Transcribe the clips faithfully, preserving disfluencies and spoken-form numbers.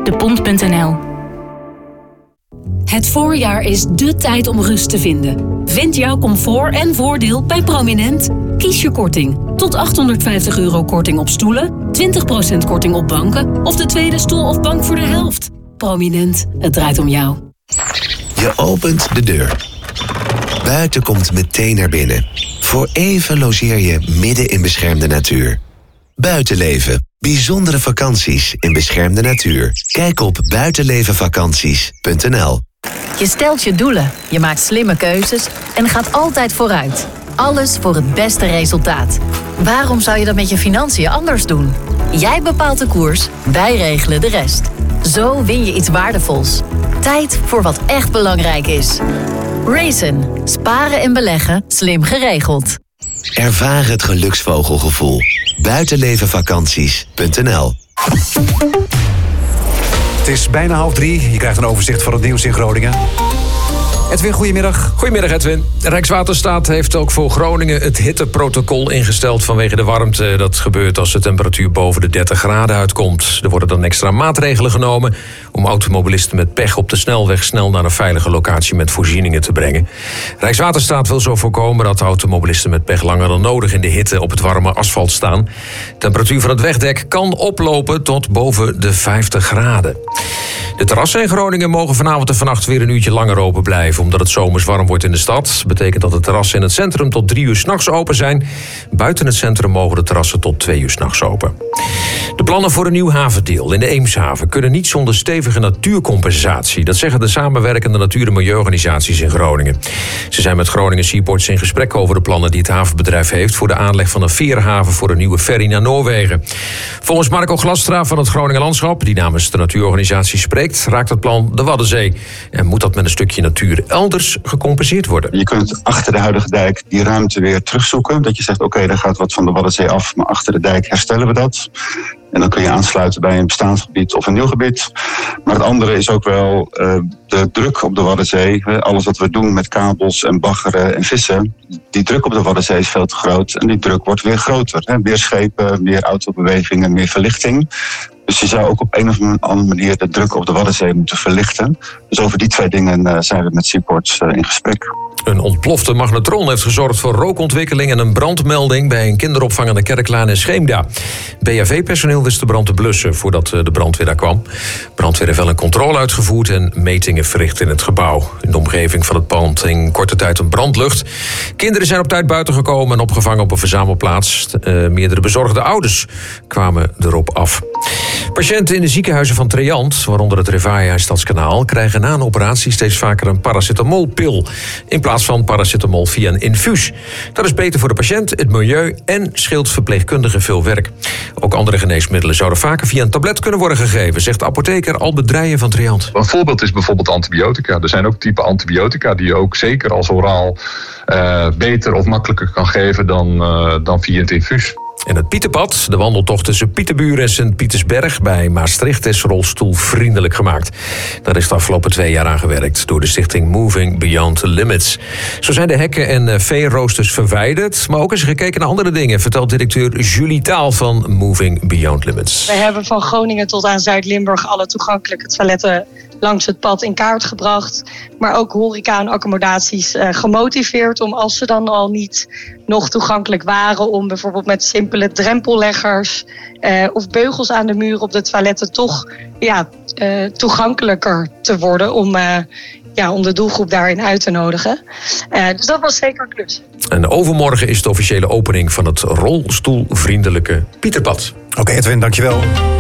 Depont punt n l. Het voorjaar is dé tijd om rust te vinden. Vind jouw comfort en voordeel bij Prominent. Kies je korting. Tot achthonderdvijftig euro korting op stoelen, twintig procent korting op banken of de tweede stoel of bank voor de helft. Prominent, het draait om jou. Je opent de deur. Buiten komt meteen naar binnen. Voor even logeer je midden in beschermde natuur. Buitenleven. Bijzondere vakanties in beschermde natuur. Kijk op buitenlevenvakanties punt n l. Je stelt je doelen, je maakt slimme keuzes en gaat altijd vooruit. Alles voor het beste resultaat. Waarom zou je dat met je financiën anders doen? Jij bepaalt de koers, wij regelen de rest. Zo win je iets waardevols. Tijd voor wat echt belangrijk is. Raisin. Sparen en beleggen, slim geregeld. Ervaar het geluksvogelgevoel. buitenlevenvakanties punt n l. Het is bijna half drie. Je krijgt een overzicht van het nieuws in Groningen. Edwin, goedemiddag. Goedemiddag, Edwin. Rijkswaterstaat heeft ook voor Groningen het hitteprotocol ingesteld vanwege de warmte. Dat gebeurt als de temperatuur boven de dertig graden uitkomt. Er worden dan extra maatregelen genomen om automobilisten met pech op de snelweg snel naar een veilige locatie met voorzieningen te brengen. Rijkswaterstaat wil zo voorkomen dat automobilisten met pech langer dan nodig in de hitte op het warme asfalt staan. De temperatuur van het wegdek kan oplopen tot boven de vijftig graden. De terrassen in Groningen mogen vanavond en vannacht weer een uurtje langer open blijven, omdat het zomers warm wordt in de stad. Dat betekent dat de terrassen in het centrum tot drie uur 's nachts open zijn. Buiten het centrum mogen de terrassen tot twee uur 's nachts open. De plannen voor een nieuw havendeel in de Eemshaven kunnen niet zonder stevige natuurcompensatie. Dat zeggen de samenwerkende natuur- en milieuorganisaties in Groningen. Ze zijn met Groningen Seaports in gesprek over de plannen die het havenbedrijf heeft voor de aanleg van een veerhaven voor een nieuwe ferry naar Noorwegen. Volgens Marco Glastra van het Groningen Landschap, die namens de natuurorganisatie spreekt, raakt het plan de Waddenzee. En moet dat met een stukje natuur elders gecompenseerd worden. Je kunt achter de huidige dijk die ruimte weer terugzoeken. Dat je zegt, oké, okay, daar gaat wat van de Waddenzee af, maar achter de dijk herstellen we dat. En dan kun je aansluiten bij een bestaand gebied of een nieuw gebied. Maar het andere is ook wel uh, de druk op de Waddenzee. Alles wat we doen met kabels en baggeren en vissen. Die druk op de Waddenzee is veel te groot. En die druk wordt weer groter. Hè? Meer schepen, meer autobewegingen, meer verlichting. Dus je zou ook op een of andere manier de druk op de Waddenzee moeten verlichten. Dus over die twee dingen uh, zijn we met Seaports uh, in gesprek. Een ontplofte magnetron heeft gezorgd voor rookontwikkeling en een brandmelding bij een kinderopvang aan de Kerklaan in Scheemda. B H V-personeel wist de brand te blussen voordat de brandweer daar kwam. Brandweer heeft wel een controle uitgevoerd en metingen verricht in het gebouw. In de omgeving van het pand in korte tijd een brandlucht. Kinderen zijn op tijd buiten gekomen en opgevangen op een verzamelplaats. Uh, meerdere bezorgde ouders kwamen erop af. Patiënten in de ziekenhuizen van Triant, waaronder het Revaia en Stadskanaal, krijgen na een operatie steeds vaker een paracetamolpil in plaats van paracetamol via een infuus. Dat is beter voor de patiënt, het milieu en scheelt verpleegkundigen veel werk. Ook andere geneesmiddelen zouden vaker via een tablet kunnen worden gegeven, zegt apotheker Albert Drijen van Triant. Een voorbeeld is bijvoorbeeld antibiotica. Er zijn ook typen antibiotica die je ook zeker als oraal uh, beter of makkelijker kan geven dan, uh, dan via het infuus. En het Pieterpad, de wandeltocht tussen Pieterburen en Sint-Pietersberg bij Maastricht, is rolstoelvriendelijk gemaakt. Daar is de afgelopen twee jaar aan gewerkt door de stichting Moving Beyond the Limits. Zo zijn de hekken en veenroosters verwijderd, maar ook is er gekeken naar andere dingen, vertelt directeur Julie Taal van Moving Beyond Limits. We hebben van Groningen tot aan Zuid-Limburg alle toegankelijke toiletten langs het pad in kaart gebracht. Maar ook horeca en accommodaties uh, gemotiveerd om, als ze dan al niet nog toegankelijk waren, om bijvoorbeeld met simpele drempelleggers uh, of beugels aan de muur op de toiletten toch ja, uh, toegankelijker te worden om, uh, ja, om de doelgroep daarin uit te nodigen. Uh, dus dat was zeker een klus. En overmorgen is de officiële opening van het rolstoelvriendelijke Pieterpad. Oké, okay, Edwin, dankjewel.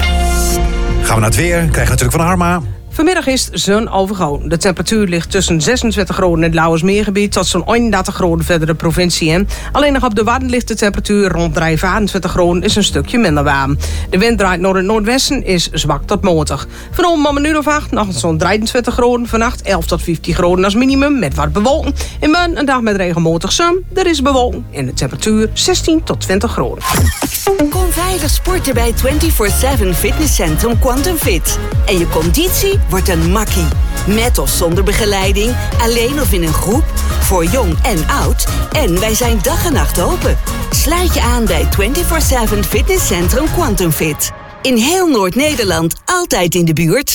Gaan we naar het weer. Krijgen we natuurlijk van Harma. Vanmiddag is het zon overgoon. De temperatuur ligt tussen zesentwintig graden in het Lauwersmeergebied tot zo'n eenendertig graden verder de provincie in. Alleen nog op de Wadden ligt de temperatuur rond vijfentwintig graden, is een stukje minder warm. De wind draait naar het noordwesten, is zwak tot matig. Vanavond om een uur of acht, nog zo'n drieëntwintig graden. Vannacht elf tot vijftien graden als minimum met wat bewolking. In morgen een dag met regelmatig zon. Er is bewolking en de temperatuur zestien tot twintig graden. Kom veilig sporten bij vierentwintig zeven fitnesscentrum Quantum Fit. En je conditie wordt een makkie. Met of zonder begeleiding, alleen of in een groep, voor jong en oud. En wij zijn dag en nacht open. Sluit je aan bij vierentwintig zeven fitnesscentrum Quantum Fit. In heel Noord-Nederland, altijd in de buurt.